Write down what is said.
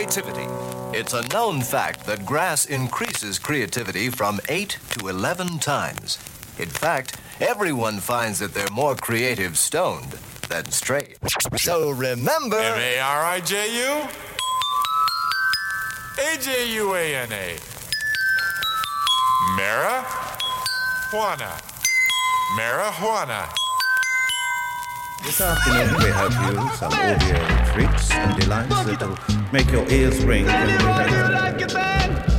creativity. It's a known fact that grass increases creativity from 8 to 11 times. In fact, everyone finds that they're more creative stoned than straight. So remember... M-A-R-I-J-U? A-J-U-A-N-A. Marijuana. Marijuana. This afternoon we have you some audio treats and delights that'll make your ears ring. Like it, man?